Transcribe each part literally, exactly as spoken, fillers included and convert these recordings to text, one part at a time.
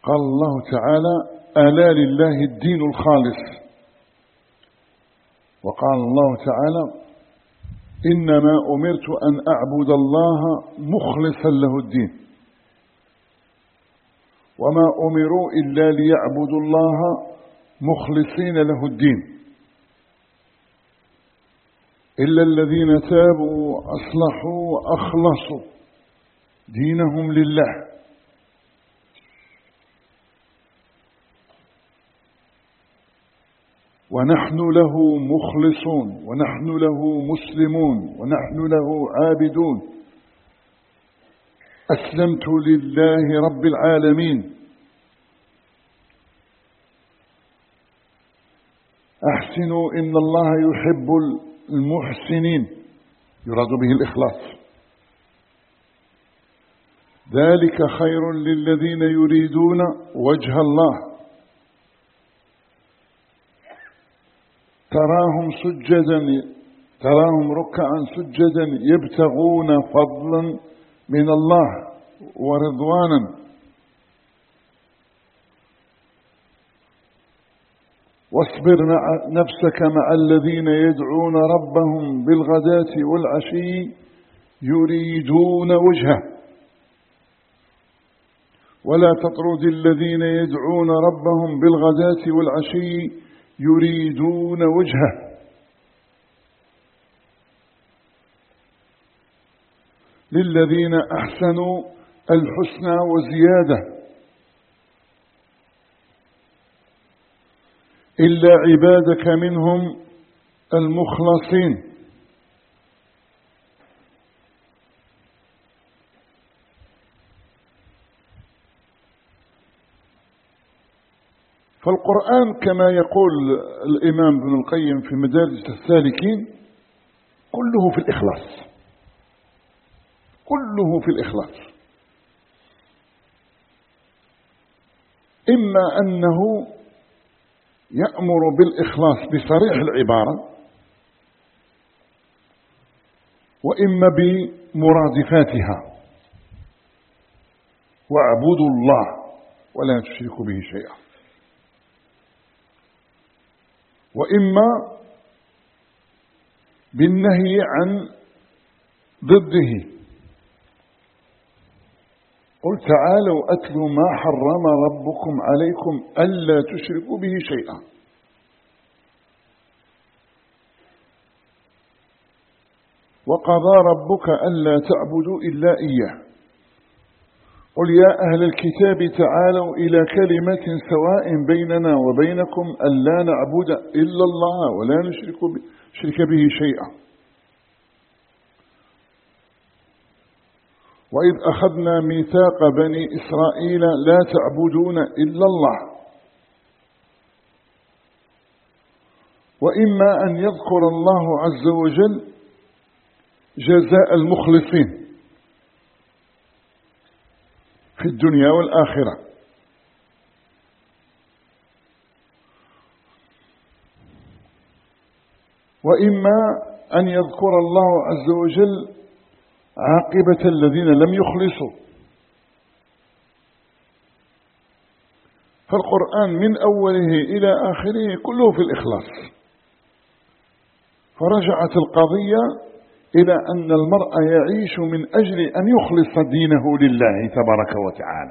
قال الله تعالى: ألا لله الدين الخالص. وقال الله تعالى: إنما أمرت أن أعبد الله مخلصا له الدين، وما أمروا إلا ليعبدوا الله مخلصين له الدين، إلا الذين تابوا وأصلحوا وأخلصوا دينهم لله. ونحن له مخلصون، ونحن له مسلمون، ونحن له عابدون. أسلمت لله رب العالمين. أحسنوا إن الله يحب المحسنين، يراد به الإخلاص. ذلك خير للذين يريدون وجه الله، تراهم سجدا تراهم ركعا سجدا يبتغون فضلا من الله ورضوانا. واصبر مع نفسك مع الذين يدعون ربهم بالغداة والعشي يريدون وجهه، ولا تطرد الذين يدعون ربهم بالغداة والعشي يريدون وجهه. للذين أحسنوا الحسنى وزيادة إلا عبادك منهم المخلصين. فالقرآن كما يقول الإمام ابن القيم في مدارج السالكين كله في الإخلاص، كله في الإخلاص. إما أنه يأمر بالإخلاص بصريح العبارة، وإما بمرادفاتها: واعبدوا الله ولا تشركوا به شيئا، وإما بالنهي عن ضده: قل تعالوا أتلوا ما حرم ربكم عليكم ألا تشركوا به شيئا. وقضى ربك ألا تعبدوا إلا إياه. قل يا أهل الكتاب تعالوا إلى كلمة سواء بيننا وبينكم ألا نعبد إلا الله ولا نشرك به شيئا. وإذ أخذنا ميثاق بني إسرائيل لا تعبدون إلا الله. وإما أن يذكر الله عز وجل جزاء المخلصين في الدنيا والآخرة، وإما أن يذكر الله عز وجل عاقبة الذين لم يخلصوا. فالقرآن من أوله إلى آخره كله في الإخلاص. فرجعت القضية إلى أن المرء يعيش من أجل أن يخلص دينه لله تبارك وتعالى.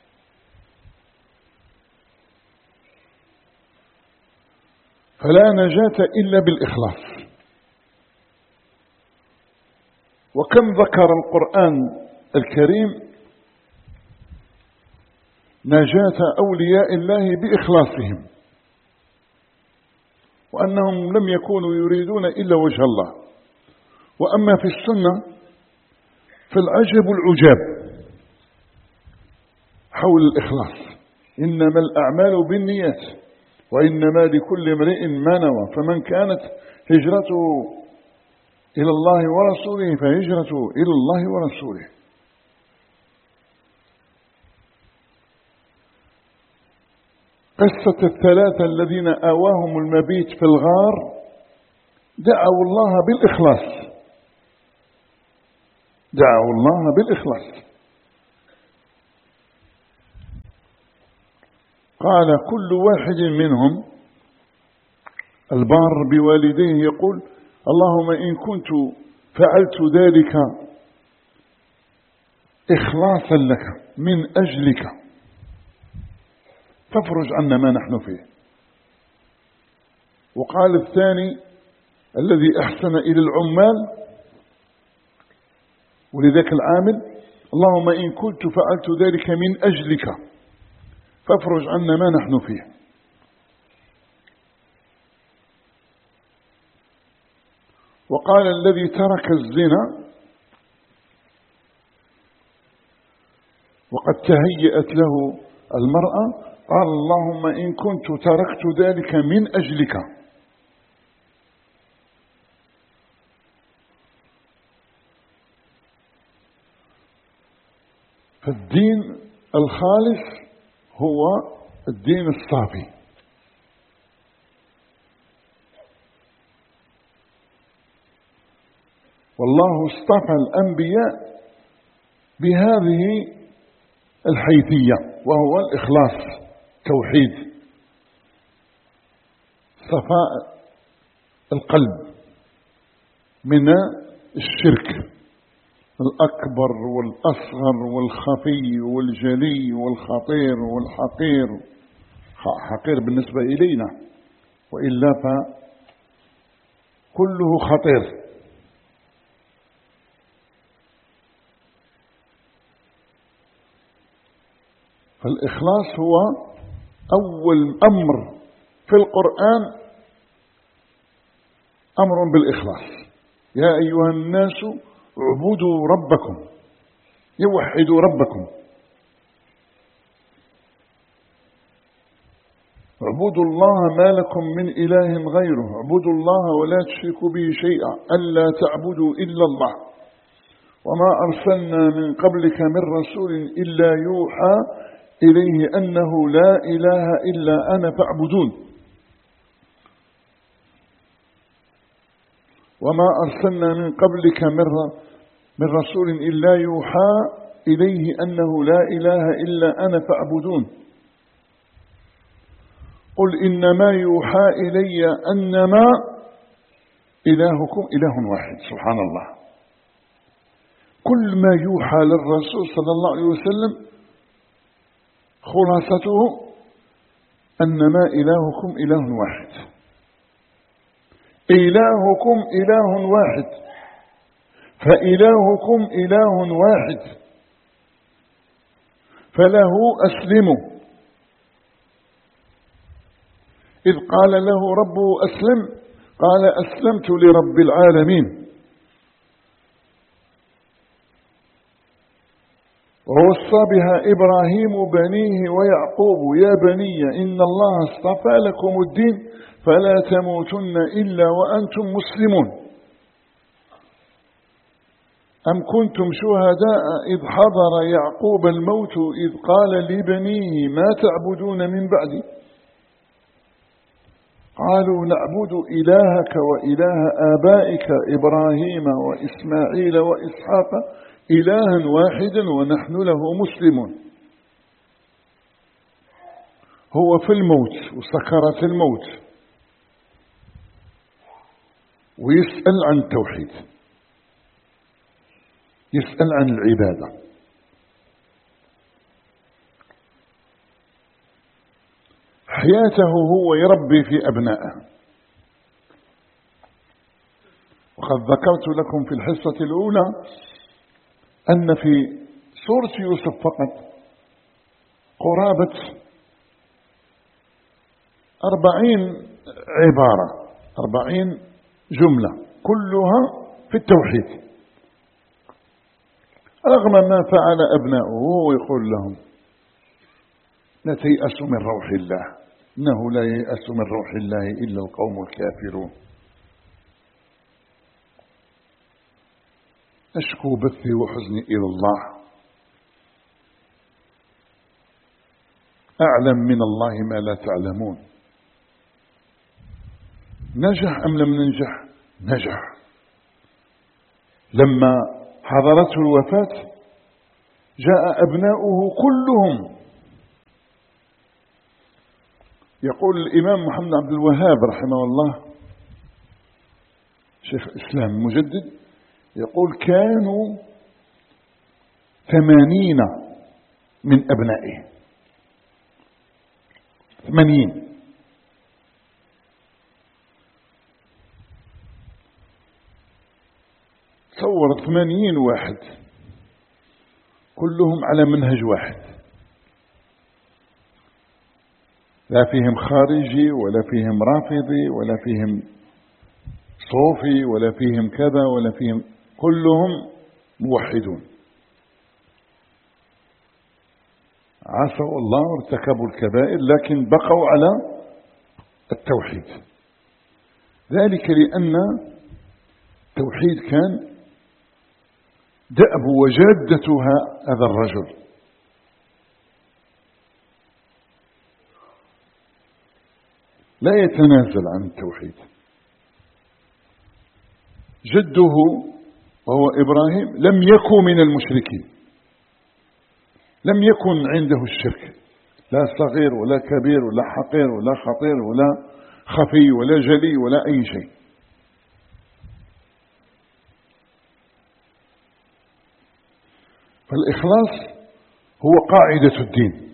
فلا نجاة إلا بالإخلاص. وكم ذكر القرآن الكريم نجاة أولياء الله بإخلاصهم، وأنهم لم يكونوا يريدون إلا وجه الله. وأما في السنة فالعجب العجاب حول الإخلاص: إنما الأعمال بالنيات وإنما لكل امرئ ما نوى، فمن كانت هجرته إلى الله ورسوله فهجرته إلى الله ورسوله. قصة الثلاثة الذين آواهم المبيت في الغار دعوا الله بالإخلاص، دعوا الله بالإخلاص. قال كل واحد منهم البار بوالديه يقول اللهم إن كنت فعلت ذلك إخلاصا لك من أجلك فافرج عنا ما نحن فيه. وقال الثاني الذي أحسن إلى العمال ولذلك العامل اللهم إن كنت فعلت ذلك من أجلك فافرج عنا ما نحن فيه. وقال الذي ترك الزنا وقد تهيأت له المرأة قال اللهم إن كنت تركت ذلك من أجلك. فالدين الخالص هو الدين الصافي. والله اصطفى الأنبياء بهذه الحيثية وهو الإخلاص، توحيد، صفاء القلب من الشرك الأكبر والأصغر والخفي والجلي والخطير والحقير. حقير بالنسبة إلينا وإلا فكله خطير. فالإخلاص هو أول أمر في القرآن، أمر بالإخلاص. يا أيها الناس اعبدوا ربكم، يوحدوا ربكم، اعبدوا الله ما لكم من إله غيره، اعبدوا الله ولا تشركوا به شيئا، ألا تعبدوا إلا الله، وما أرسلنا من قبلك من رسول إلا يوحى إليه أنه لا إله إلا أنا فاعبدون، وما أرسلنا من قبلك من رسول إلا يوحى إليه أنه لا إله إلا أنا فاعبدون. قل إنما يوحى إلي أنما إلهكم إله واحد. سبحان الله، كل ما يوحى للرسول صلى الله عليه وسلم خلاصته أنما إلهكم إله واحد. إلهكم إله واحد، فإلهكم إله واحد فله أسلموا. إذ قال له ربه أسلم قال أسلمت لرب العالمين. ووصى بها إبراهيم بنيه ويعقوب يا بني إن الله اصطفى لكم الدين فلا تموتن إلا وأنتم مسلمون. أم كنتم شهداء إذ حضر يعقوب الموت إذ قال لبنيه ما تعبدون من بعدي قالوا نعبد إلهك وإله آبائك إبراهيم وإسماعيل وإسحاق إلها واحدا ونحن له مسلمون. هو في الموت وسكرة الموت ويسأل عن التوحيد، يسأل عن العبادة. حياته هو يربي في أبنائه. وقد ذكرت لكم في الحصة الأولى أن في سورة يوسف فقط قرابة أربعين عبارة، أربعين جملة كلها في التوحيد، رغم ما فعل أبناؤه. وهو يقول لهم لا تيأسوا من روح الله إنه لا ييأس من روح الله إلا القوم الكافرون. أشكو بثي وحزني إلى الله، أعلم من الله ما لا تعلمون. نجح أم لم ننجح؟ نجح. لما حضرته الوفاة جاء أبناؤه كلهم يقول الإمام محمد عبد الوهاب رحمه الله شيخ الإسلام المجدد، يقول كانوا ثمانين من أبنائه، ثمانين. تصور ثمانين واحد كلهم على منهج واحد، لا فيهم خارجي ولا فيهم رافضي ولا فيهم صوفي ولا فيهم كذا ولا فيهم، كلهم موحدون، عصوا الله وارتكبوا الكبائر لكن بقوا على التوحيد. ذلك لأن التوحيد كان دأب وجادتها هذا الرجل. لا يتنازل عن التوحيد. جده وهو إبراهيم لم يكن من المشركين، لم يكن عنده الشرك، لا صغير ولا كبير ولا حقير ولا خطير ولا خفي ولا جلي ولا أي شيء. فالإخلاص هو قاعدة الدين.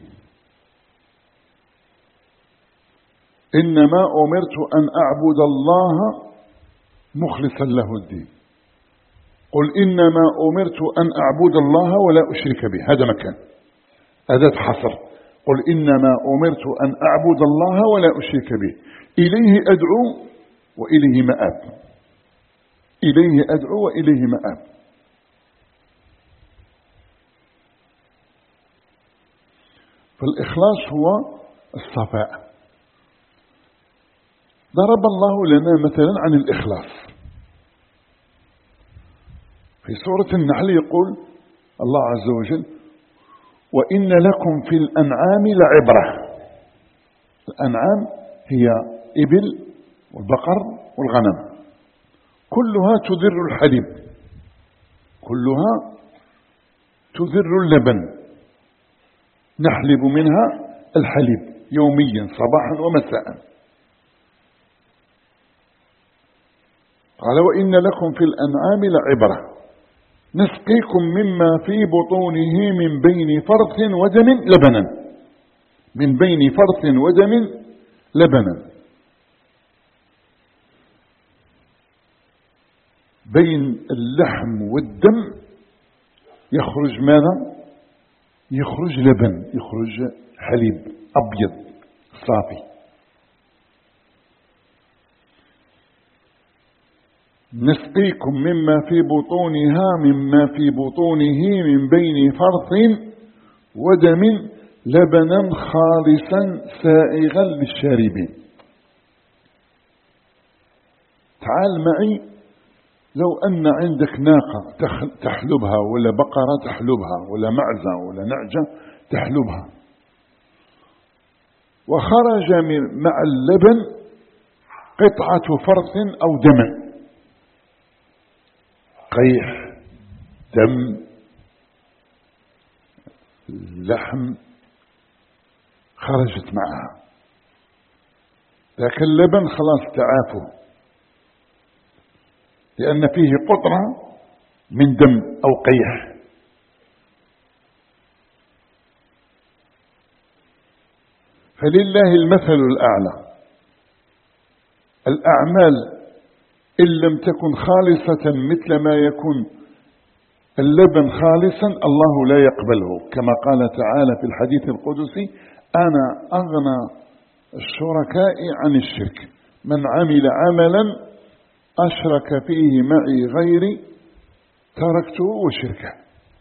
إنما أمرت أن أعبد الله مخلصا له الدين. قل إنما أمرت أن أعبد الله ولا أشرك به، هذا مكان أداة حصر. قل إنما أمرت أن أعبد الله ولا أشرك به، إليه أدعو وإليه مآب، إليه أدعو وإليه مآب. فالإخلاص هو الصفاء. ضرب الله لنا مثلا عن الإخلاص في سورة النحل، يقول الله عز وجل: وإن لكم في الأنعام لعبرة. الأنعام هي إبل والبقر والغنم، كلها تدر الحليب، كلها تدر اللبن، نحلب منها الحليب يوميا صباحا ومساء. قال: وإن لكم في الأنعام لعبرة نسقيكم مما في بطونه من بين فرث ودم لبنا، من بين فرث ودم لبنا. بين اللحم والدم يخرج ماذا؟ يخرج لبن، يخرج حليب أبيض صافي. نسقيكم مما في بطونها مما في بطونه من بين فرث ودم لبنا خالصا سائغا للشاربين. تعال معي، لو أن عندك ناقة تحلبها ولا بقرة تحلبها ولا معزة ولا نعجة تحلبها، وخرج مع اللبن قطعة فرث أو دم، قيح، دم، لحم خرجت معها، لكن اللبن خلاص تعافوا، لأن فيه قطرة من دم أو قيح. فلله المثل الأعلى. الأعمال إن لم تكن خالصة مثل ما يكون اللبن خالصا الله لا يقبله، كما قال تعالى في الحديث القدسي: أنا أغنى الشركاء عن الشرك، من عمل عملا أشرك فيه معي غيري تركته وشركه.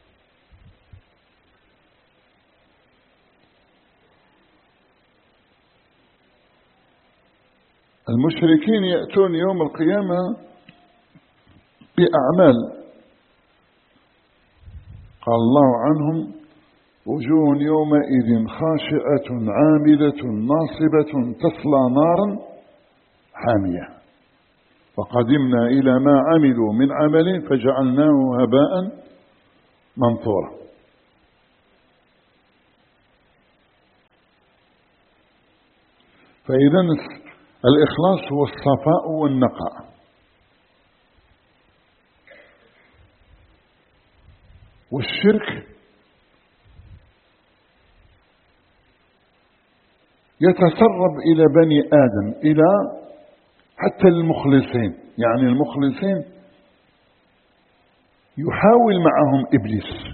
المشركين يأتون يوم القيامة بأعمال قال الله عنهم: وجوه يومئذ خاشعة عاملة ناصبة تصلى نارا حامية، وقدمنا إلى ما عملوا من عمل فجعلناه هباء منثورا. فإذا الإخلاص هو الصفاء والنقاء. والشرك يتسرب إلى بني آدم، إلى حتى المخلصين. يعني المخلصين يحاول معهم إبليس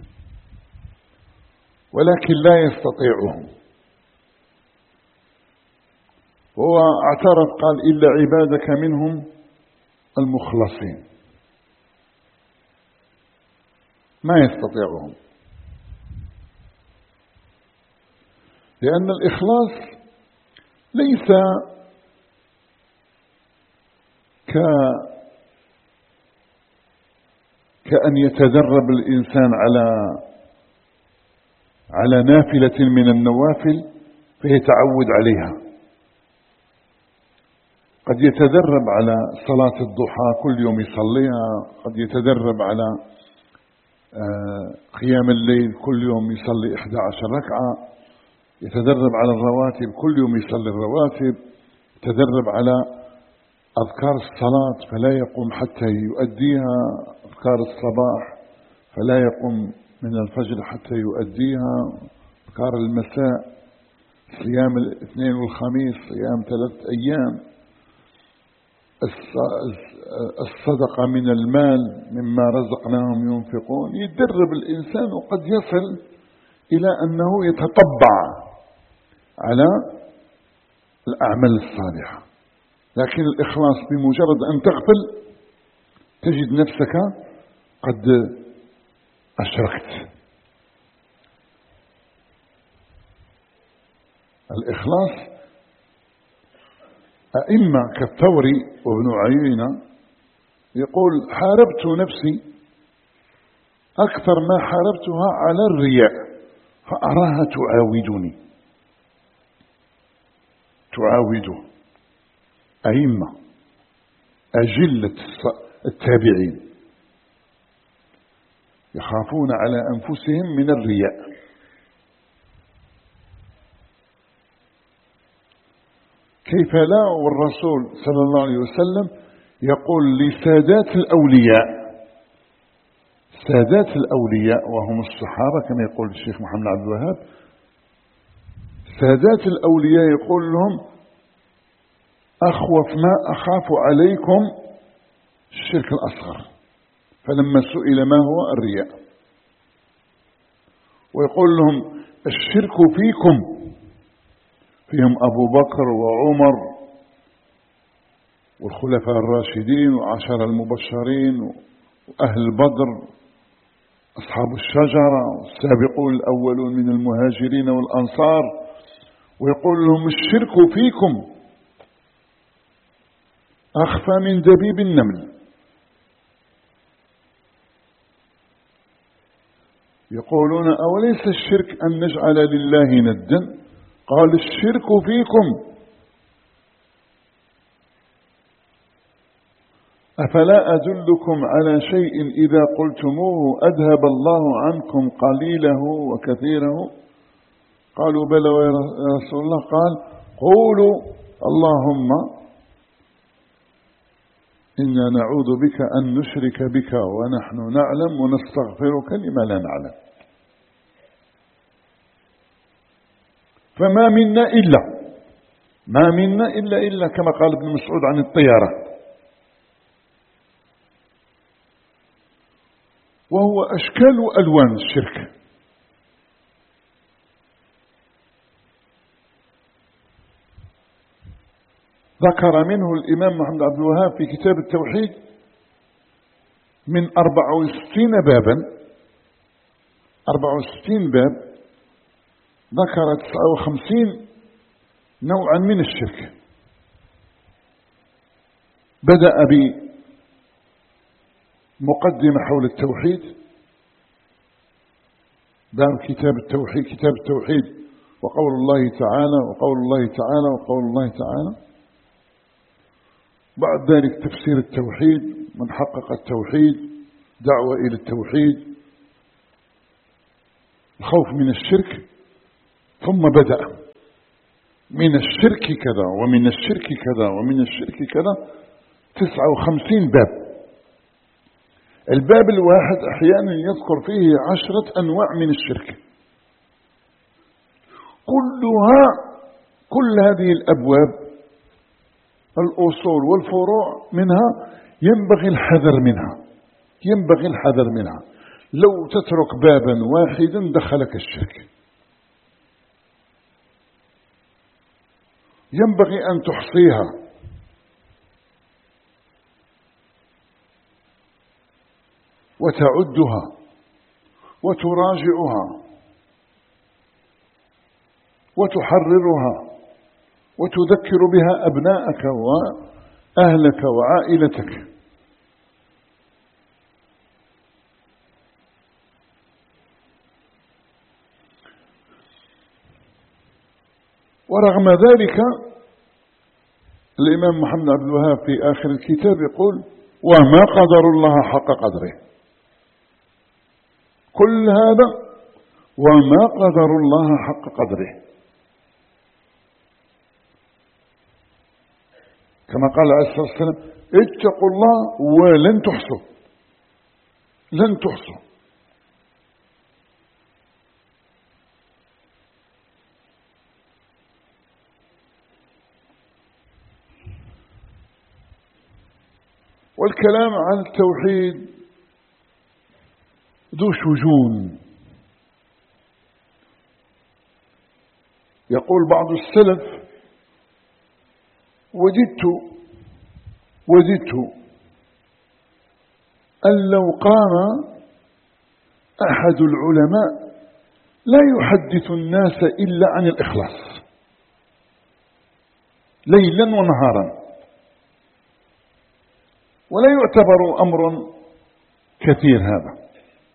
ولكن لا يستطيعهم. هو اعترف قال إلا عبادك منهم المخلصين، ما يستطيعهم، لأن الإخلاص ليس ك كأن يتدرب الإنسان على على نافلة من النوافل فيتعود عليها. قد يتدرب على صلاة الضحى كل يوم يصليها، قد يتدرب على قيام الليل كل يوم يصلي إحدى عشر ركعة، يتدرب على الرواتب كل يوم يصلي الرواتب، يتدرب على أذكار الصلاة فلا يقوم حتى يؤديها، أذكار الصباح فلا يقوم من الفجر حتى يؤديها، أذكار المساء، صيام الاثنين والخميس، صيام ثلاثة أيام، الصدقة من المال مما رزقناهم ينفقون. يتدرب الإنسان وقد يصل إلى أنه يتطبع على الأعمال الصالحة. لكن الإخلاص بمجرد أن تغفل تجد نفسك قد أشركت. الإخلاص أئمة كالثوري وابن عيينة يقول حاربت نفسي أكثر ما حاربتها على الرياء فأراها تعاودني، تعاوده. أئمة أجلة التابعين يخافون على أنفسهم من الرياء. كيف لا والرسول صلى الله عليه وسلم يقول لسادات الأولياء، سادات الأولياء وهم الصحابة كما يقول الشيخ محمد عبد الوهاب، سادات الأولياء يقول لهم أخوف ما أخاف عليكم الشرك الأصغر، فلما سئل ما هو الرياء ويقول لهم الشرك فيكم، فيهم أبو بكر وعمر والخلفاء الراشدين وعشر المبشرين وأهل بدر أصحاب الشجرة والسابقون الأولون من المهاجرين والأنصار، ويقول لهم الشرك فيكم أخفى من دبيب النمل. يقولون أوليس الشرك أن نجعل لله ندا؟ قال الشرك فيكم. أفلا أدلكم على شيء إذا قلتموه أذهب الله عنكم قليله وكثيره؟ قالوا بلى يا رسول الله. قال قولوا اللهم إنا نعوذ بك أن نشرك بك ونحن نعلم ونستغفرك لما لا نعلم. فما منا إلا ما منا إلا إلا كما قال ابن مسعود عن الطيارة، وهو أشكال وألوان الشرك. ذكر منه الإمام محمد عبد الوهاب في كتاب التوحيد من أربع وستين بابا، أربع وستين باب، ذكر تسعة وخمسين نوعا من الشرك. بدأ بمقدمة حول التوحيد، باب كتاب التوحيد، كتاب التوحيد وقول الله تعالى وقول الله تعالى وقول الله تعالى. بعد ذلك تفسير التوحيد، من حقق التوحيد، دعوة إلى التوحيد، الخوف من الشرك، ثم بدأ من الشرك كذا ومن الشرك كذا ومن الشرك كذا، تسعة وخمسين باب. الباب الواحد أحيانا يذكر فيه عشرة أنواع من الشرك، كلها كل هذه الأبواب الأصول والفروع منها ينبغي الحذر منها، ينبغي الحذر منها. لو تترك بابا واحدا دخلك الشرك. ينبغي أن تحصيها وتعدها وتراجعها وتحررها وتذكر بها أبناءك وأهلك وعائلتك. ورغم ذلك الإمام محمد عبد الوهاب في آخر الكتاب يقول: وما قدر الله حق قدره. كل هذا وما قدر الله حق قدره، كما قال عليه الصلاة والسلام: اتقوا الله ولن تحصوا، لن تحصوا. والكلام عن التوحيد ذو شجون. يقول بعض السلف: وجدت وجدت أن لو قام أحد العلماء لا يحدث الناس إلا عن الإخلاص ليلا ونهارا، ولا يعتبر أمر كثير هذا.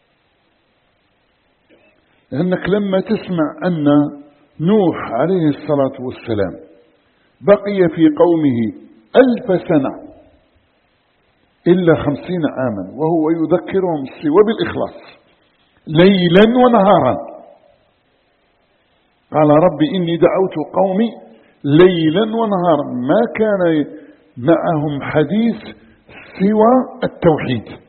لأنك لما تسمع أن نوح عليه الصلاة والسلام بقي في قومه ألف سنة إلا خمسين عاما وهو يذكرهم سوى بالإخلاص ليلا ونهارا. قال: ربي إني دعوت قومي ليلا ونهارا، ما كان معهم حديث سوى التوحيد،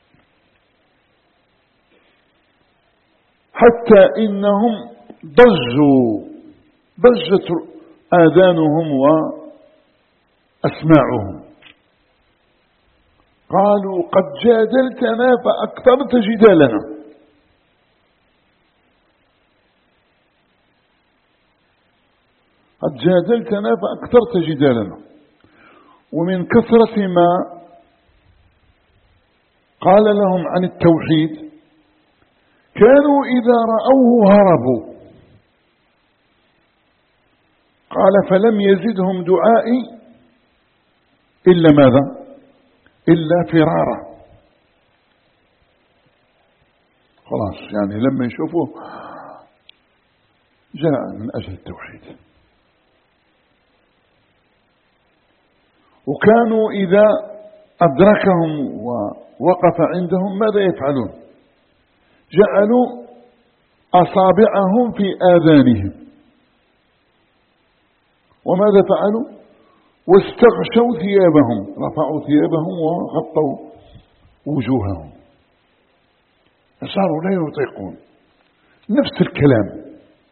حتى إنهم ضجوا ضجت آذانهم وأسماعهم، قالوا: قد جادلتنا فأكثرت جدالنا. قد جادلتنا فأكثرت جدالنا. ومن كثرة ما قال لهم عن التوحيد كانوا إذا رأوه هربوا. قال: فلم يزدهم دعائي إلا ماذا؟ إلا فرارا. خلاص، يعني لما يشوفوه جاء من أجل التوحيد. وكانوا إذا أدركهم ووقف عندهم ماذا يفعلون؟ جعلوا أصابعهم في آذانهم. وماذا فعلوا؟ واستغشوا ثيابهم، رفعوا ثيابهم وغطوا وجوههم، صاروا لا يطيقون. نفس الكلام،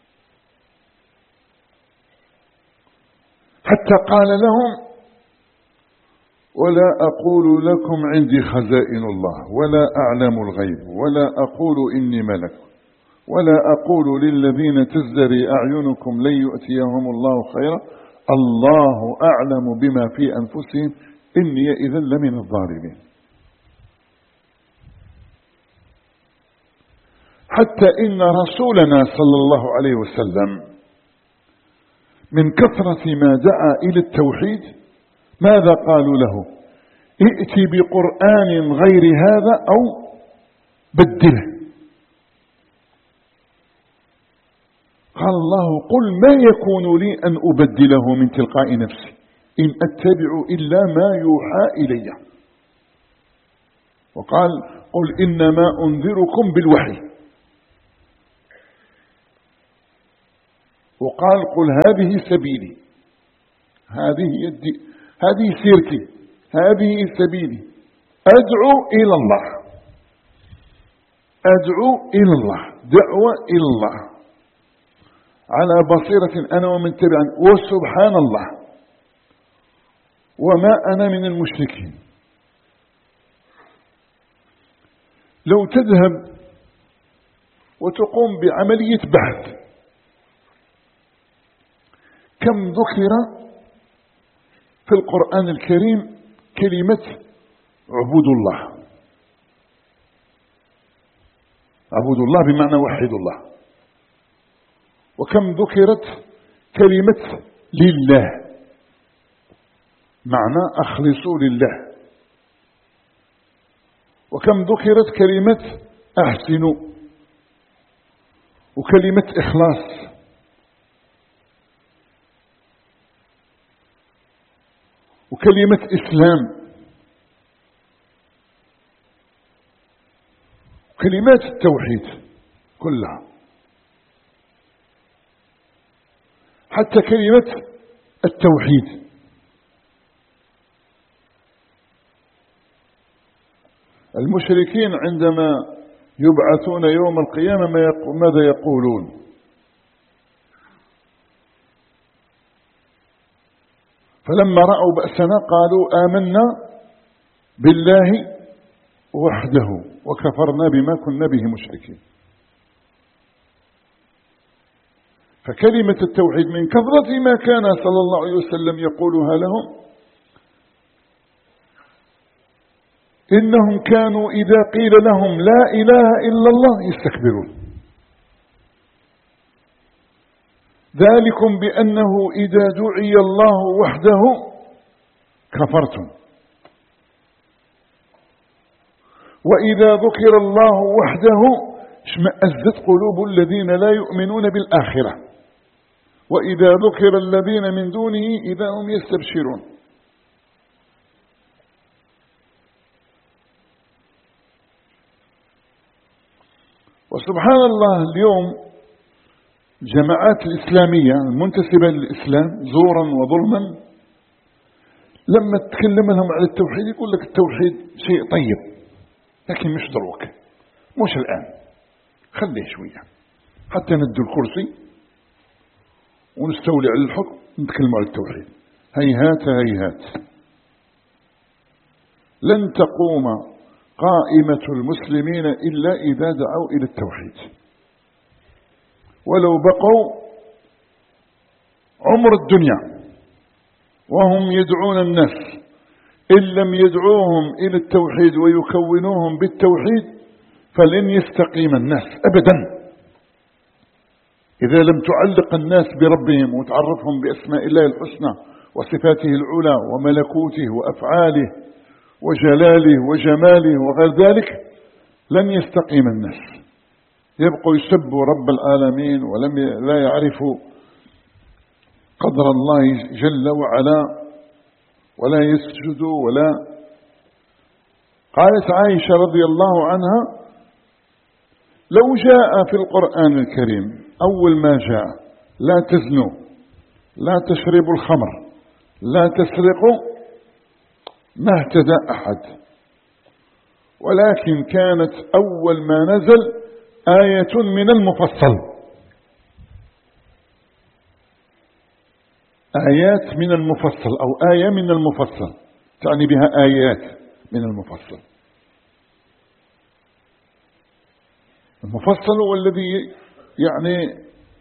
حتى قال لهم: ولا أقول لكم عندي خزائن الله ولا أعلم الغيب ولا أقول إني ملك ولا أقول للذين تزدري أعينكم لن يؤتيهم الله خيرا الله أعلم بما في أنفسهم إني إذا لمن الظالمين. حتى إن رسولنا صلى الله عليه وسلم من كثرة ما دعا إلى التوحيد ماذا قالوا له؟ ائت بقرآن غير هذا أو بدله. قال الله: قل ما يكون لي أن أبدله من تلقاء نفسي إن أتبع إلا ما يوحى إلي. وقال: قل إنما أنذركم بالوحي. وقال قل هذه سبيلي، هذه يدي، هذه سيرتي، هذه سبيلي أدعو إلى الله، أدعو إلى الله، دعوة إلى الله على بصيرة أنا ومن تبعني، وسبحان الله وما أنا من المشركين. لو تذهب وتقوم بعملية بحث كم ذكر في القرآن الكريم كلمة اعبدوا الله، اعبدوا الله بمعنى وحدوا الله، وكم ذكرت كلمة لله معنى أخلصوا لله، وكم ذكرت كلمة أحسنوا، وكلمة إخلاص، وكلمة إسلام، كلمات التوحيد كلها، حتى كلمة التوحيد. المشركين عندما يبعثون يوم القيامة ماذا يقولون؟ فلما رأوا بأسنا قالوا آمنا بالله وحده وكفرنا بما كنا به مشركين. فكلمة التوحيد من كثرة ما كان صلى الله عليه وسلم يقولها لهم إنهم كانوا إذا قيل لهم لا إله إلا الله يستكبرون. ذلكم بأنه إذا دعي الله وحده كفرتم، وإذا ذكر الله وحده اشمأزت قلوب الذين لا يؤمنون بالآخرة، وإذا ذكر الذين من دونه إذا هم يستبشرون. وسبحان الله اليوم الجماعات الإسلامية المنتسبة للإسلام زورا وظلما لما تتكلم لهم على التوحيد يقول لك التوحيد شيء طيب لكن مش دروك، مش الآن، خليه شوية حتى ندوا الكرسي ونستولي على الحكم نتكلم على التوحيد. هيهات هيهات، لن تقوم قائمة المسلمين إلا إذا دعوا إلى التوحيد، ولو بقوا عمر الدنيا وهم يدعون الناس إن لم يدعوهم إلى التوحيد ويكونوهم بالتوحيد فلن يستقيم الناس أبدا. إذا لم تعلق الناس بربهم وتعرفهم بأسماء الله الحسنى وصفاته العلى وملكوته وأفعاله وجلاله وجماله وغير ذلك لن يستقيم الناس، يبقوا يسبوا رب العالمين ولم لا يعرفوا قدر الله جل وعلا ولا يسجدوا ولا. قالت عائشة رضي الله عنها لو جاء في القرآن الكريم أول ما جاء لا تزنوا لا تشربوا الخمر لا تسرقوا ما اهتدى أحد، ولكن كانت أول ما نزل آية من المفصل، آيات من المفصل أو آية من المفصل تعني بها آيات من المفصل. المفصل هو الذي يعني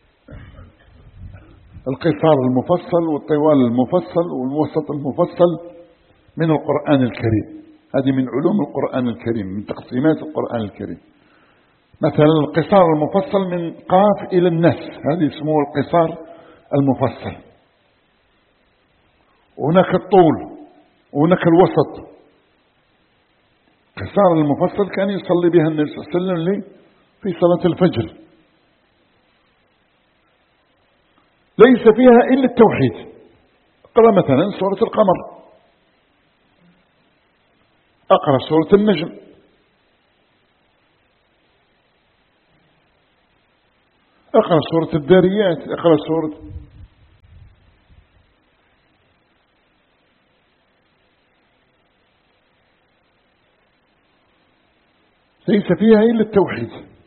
القصار المفصل والطوال المفصل والوسط المفصل من القرآن الكريم، هذه من علوم القرآن الكريم من تقسيمات القرآن الكريم. مثلا القصار المفصل من قاف إلى الناس هذه اسمه القصار المفصل، وهناك الطول وهناك الوسط. قصار المفصل كان يصلي بها النبي صلى الله عليه وسلم في صلاة الفجر ليس فيها إلا التوحيد. اقرأ مثلا سورة القمر، اقرأ سورة النجم، اقرأ سورة الذاريات، اقرأ سورة ليس فيها إلا التوحيد.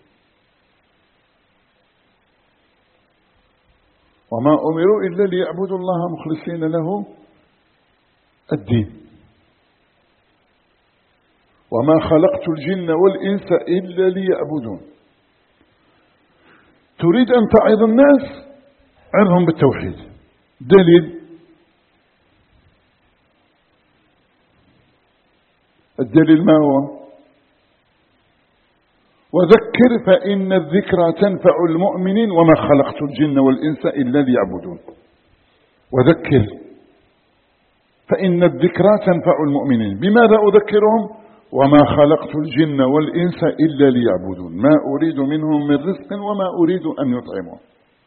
وما أمروا إلا ليعبدوا الله مخلصين له الدين وما خلقت الجن والإنس إلا ليعبدون. تريد أن تعظ الناس، عظهم بالتوحيد. دليل، الدليل ما هو؟ وذكر فإن الذكرى تنفع المؤمنين وما خلقت الجن والإنس إلا ليعبدون. وذكر فإن الذكرى تنفع المؤمنين. بماذا أذكرهم؟ وما خلقت الجن والإنس إلا ليعبدون، ما أريد منهم من رزق وما أريد أن يطعمون.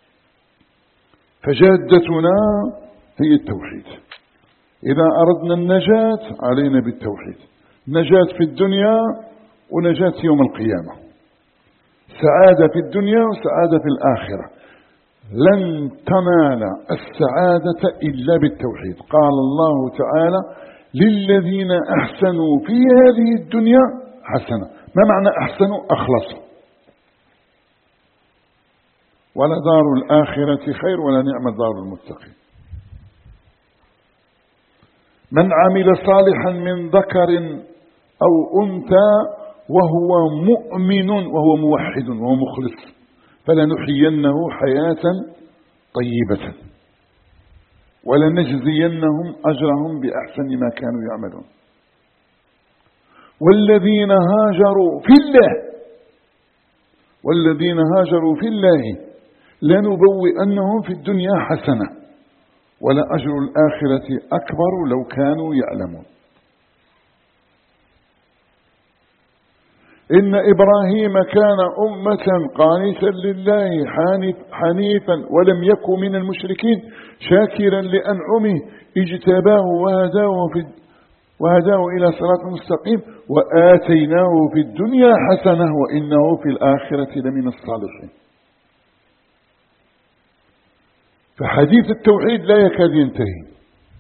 فجادتنا هي التوحيد. إذا أردنا النجاة علينا بالتوحيد، نجاة في الدنيا ونجاة يوم القيامة، سعادة في الدنيا وسعادة في الآخرة. لن تنال السعادة إلا بالتوحيد. قال الله تعالى للذين أحسنوا في هذه الدنيا حسنة. ما معنى أحسنوا؟ أخلصوا. ولدار الآخرة خير ولا نعم دار المتقين. من عمل صالحا من ذكر أو أنثى وهو مؤمن وهو موحد وهو مخلص فلنحيينه حياة طيبة ولنجزينهم أجرهم بأحسن ما كانوا يعملون. والذين هاجروا في الله والذين هاجروا في الله لنبوئنهم في الدنيا حسنة ولأجر الآخرة أكبر لو كانوا يعلمون. إن إبراهيم كان أمة قانتا لله حانف حنيفا ولم يكن من المشركين شاكرا لأنعمه اجتباه وهداه, في وهداه إلى صراط مستقيم وآتيناه في الدنيا حسنة وإنه في الآخرة لمن الصالحين. فحديث التوحيد لا يكاد ينتهي.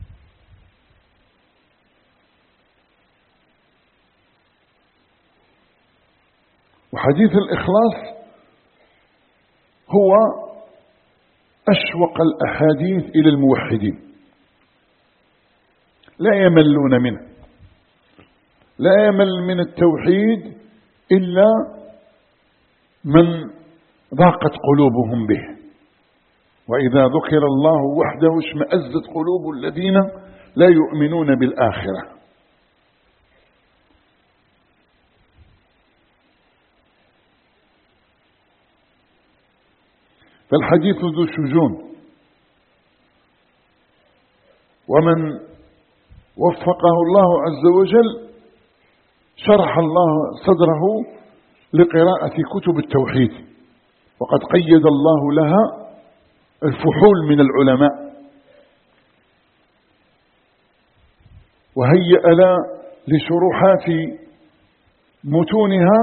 وحديث الإخلاص هو أشوق الأحاديث إلى الموحدين، لا يملون منه، لا يمل من التوحيد إلا من ضاقت قلوبهم به. وإذا ذكر الله وحده اشمأزت قلوب الذين لا يؤمنون بالآخرة. فالحديث ذو شجون، ومن وفقه الله عز وجل شرح الله صدره لقراءة كتب التوحيد، وقد قيد الله لها الفحول من العلماء وهيأ لا لشروحات متونها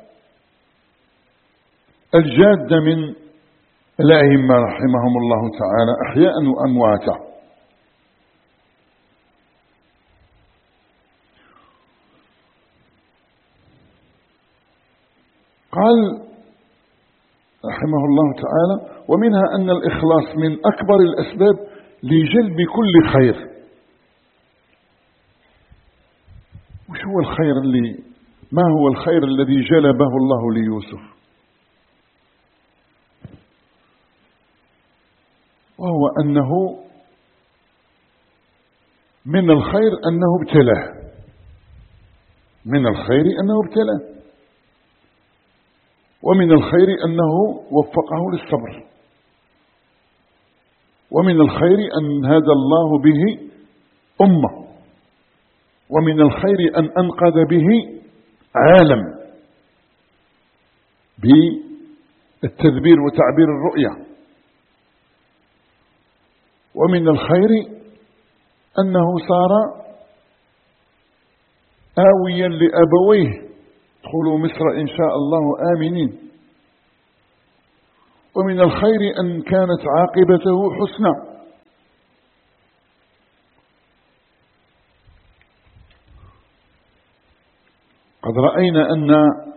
الجادة من الأئمة رحمهم الله تعالى أحياء وأمواتا. قال رحمه الله تعالى ومنها أن الإخلاص من أكبر الأسباب لجلب كل خير. وش هو الخير اللي ما هو الخير الذي جلبه الله ليوسف؟ وهو أنه من الخير أنه ابتلاه، من الخير أنه ابتلاه، ومن الخير أنه وفقه للصبر، ومن الخير أن هدى الله به أمة، ومن الخير أن أنقذ به عالم بالتدبير وتعبير الرؤية، ومن الخير أنه صار آويا لأبويه ادخلوا مصر إن شاء الله آمنين. ومن الخير أن كانت عاقبته حسنى. قد رأينا أن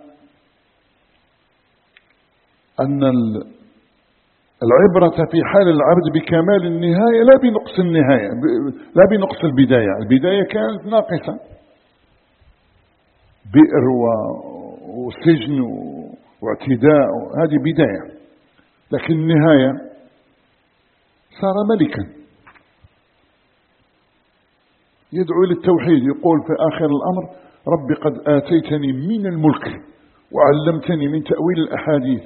أن العبرة في حال العبد بكمال النهاية لا بنقص النهاية، لا بنقص البداية. البداية كانت ناقصة، بئر وسجن واعتداء، هذه بداية، لكن النهاية صار ملكا يدعو للتوحيد، يقول في آخر الأمر: رب قد آتيتني من الملك وعلمتني من تأويل الأحاديث.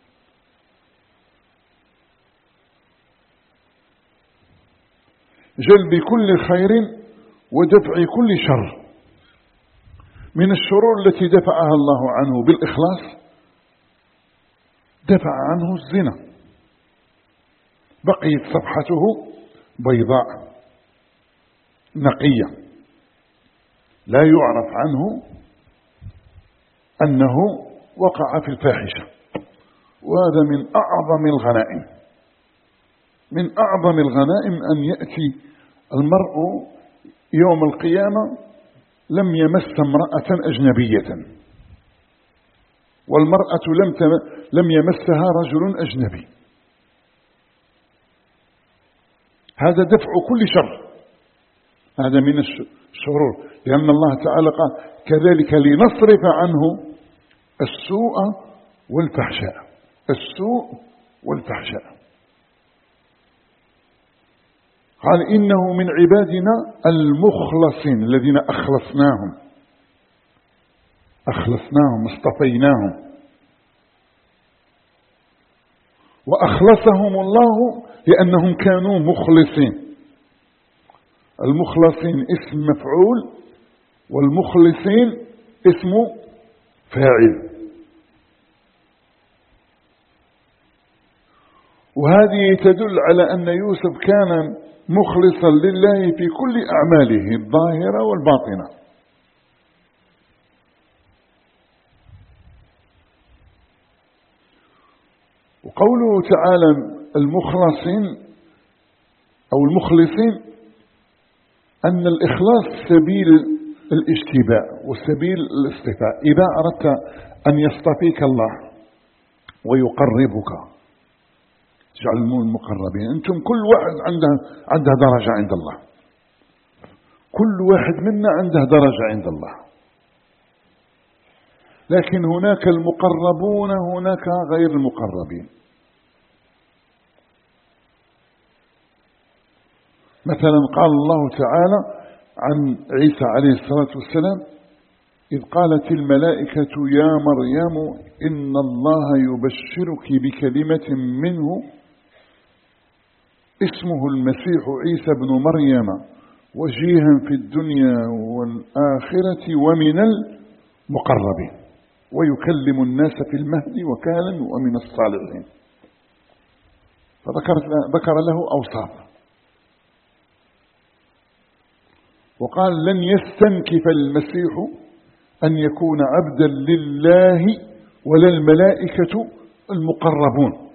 جلب كل خير ودفع كل شر. من الشرور التي دفعها الله عنه بالإخلاص دفع عنه الزنا، بقيت صفحته بيضاء نقية لا يعرف عنه أنه وقع في الفاحشة. وهذا من أعظم الغنائم، من أعظم الغنائم أن يأتي المرء يوم القيامة لم يمس امرأة أجنبية، والمرأة لم لم يمسها رجل أجنبي. هذا دفع كل شر، هذا من الشرور، لأن الله تعالى قال: كذلك لنصرف عنه السوء والفحشاء. السوء والفحشاء. قال: إنه من عبادنا المخلصين الذين أخلصناهم أخلصناهم اصطفيناهم. وأخلصهم الله لأنهم كانوا مخلصين. المخلصين اسم مفعول، والمخلصين اسم فاعل. وهذه تدل على أن يوسف كان مخلصا لله في كل أعماله الظاهرة والباطنة. وقوله تعالى المخلصين أو المخلصين، أن الإخلاص سبيل الاجتباء وسبيل الاصطفاء. إذا أردت أن يصطفيك الله ويقربك جعل المقربين. أنتم كل واحد عنده عنده درجة عند الله، كل واحد منا عنده درجة عند الله، لكن هناك المقربون هناك غير المقربين. مثلا قال الله تعالى عن عيسى عليه الصلاة والسلام: إذ قالت الملائكة يا مريم إن الله يبشرك بكلمة منه اسمه المسيح عيسى بن مريم وجيها في الدنيا والآخرة ومن المقربين ويكلم الناس في المهد وكهلا ومن الصالحين. فذكر ذكر له أوصاف، وقال: لن يستنكف المسيح أن يكون عبدا لله ولا الملائكة المقربون.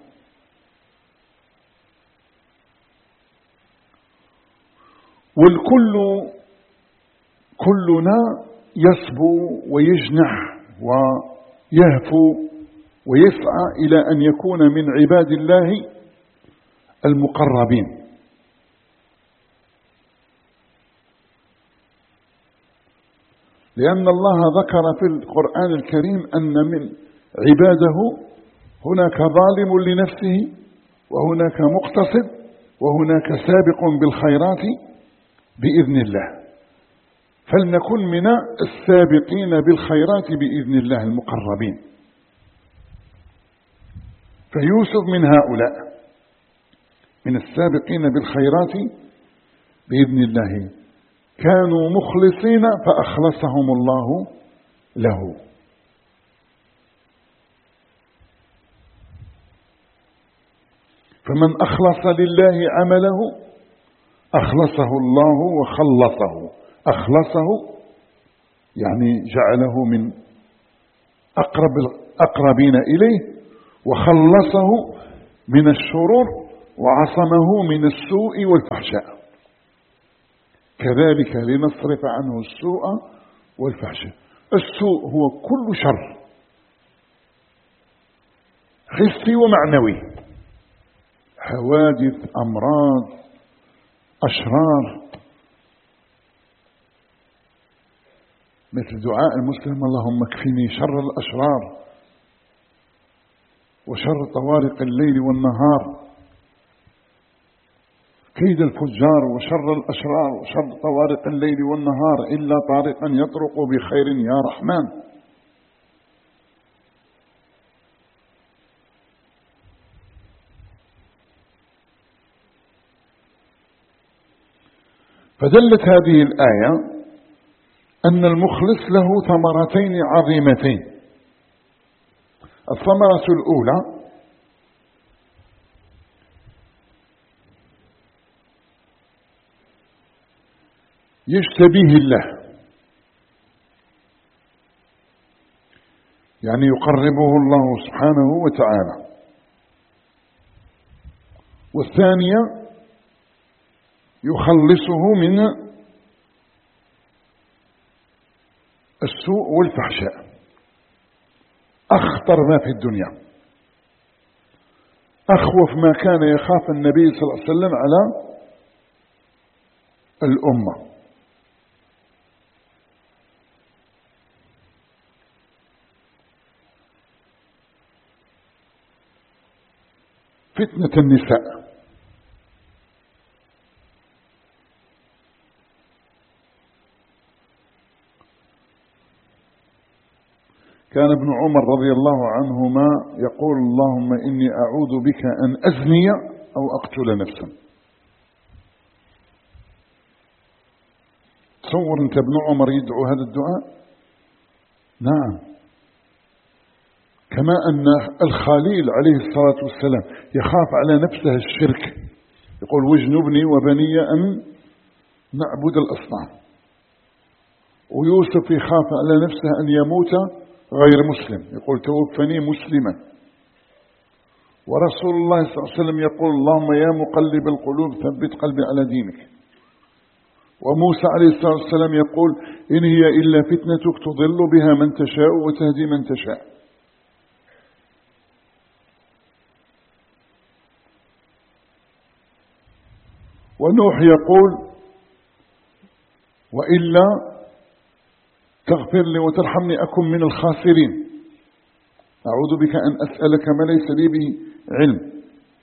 والكل كلنا يصبو ويجنح ويهفو ويسعى إلى أن يكون من عباد الله المقربين. لأن الله ذكر في القرآن الكريم أن من عباده هناك ظالم لنفسه وهناك مقتصد وهناك سابق بالخيرات بإذن الله. فلنكن من السابقين بالخيرات بإذن الله المقربين. فيوسف من هؤلاء، من السابقين بالخيرات بإذن الله، كانوا مخلصين فأخلصهم الله له. فمن أخلص لله عمله أخلصه الله وخلصه. أخلصه يعني جعله من أقرب الأقربين إليه، وخلصه من الشرور وعصمه من السوء والفحشاء. كذلك لنصرف عنه السوء والفحشاء. السوء هو كل شر حسي ومعنوي، حوادث، أمراض، أشرار، مثل دعاء المسلم: اللهم اكفني شر الأشرار وشر طوارق الليل والنهار، كيد الفجار وشر الأشرار وشر طوارق الليل والنهار، إلا طارقا يطرق بخير يا رحمن. فدلت هذه الآية أن المخلص له ثمرتين عظيمتين. الثمرة الأولى: يجتبيه الله، يعني يقربه الله سبحانه وتعالى. والثانية: يخلصه من السوء والفحشاء، أخطر ما في الدنيا، أخوف ما كان يخاف النبي صلى الله عليه وسلم على الأمة. فتنة النساء. كان ابن عمر رضي الله عنهما يقول: اللهم إني أعوذ بك أن أزني أو أقتل نفسا. تصور أنت ابن عمر يدعو هذا الدعاء؟ نعم. كما أن الخليل عليه الصلاة والسلام يخاف على نفسه الشرك، يقول: واجنبني وبني أن نعبد الأصنام. ويوسف يخاف على نفسه أن يموت غير مسلم، يقول: توفني مسلما. ورسول الله صلى الله عليه وسلم يقول: اللهم يا مقلب القلوب ثبت قلبي على دينك. وموسى عليه الصلاة والسلام يقول: إن هي إلا فتنتك تضل بها من تشاء وتهدي من تشاء. ونوح يقول: وإلا تغفر لي وترحمني أكن من الخاسرين، أعوذ بك أن أسألك ما ليس لي به علم.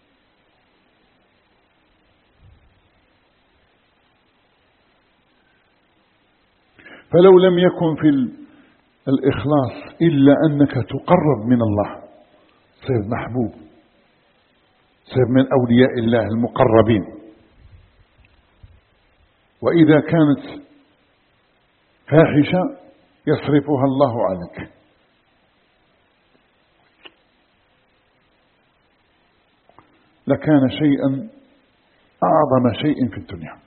فلو لم يكن في الإخلاص إلا أنك تقرب من الله، صير محبوب، صير من أولياء الله المقربين. وإذا كانت فاحشة يصرفها الله عنك. لكان شيئا أعظم شيء في الدنيا،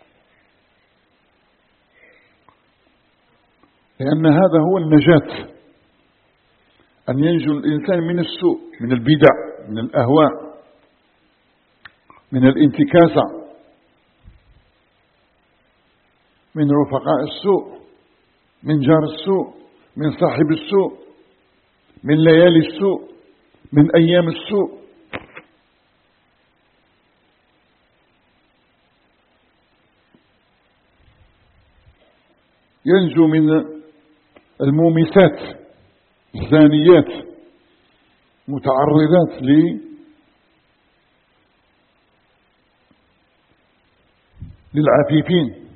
لأن هذا هو النجاة، أن ينجو الإنسان من السوء، من البدع، من الأهواء، من الانتكاسة، من رفقاء السوء، من جار السوء، من صاحب السوء، من ليالي السوء، من أيام السوء. ينجو من المومسات، الزانيات، متعرضات للعفيفين.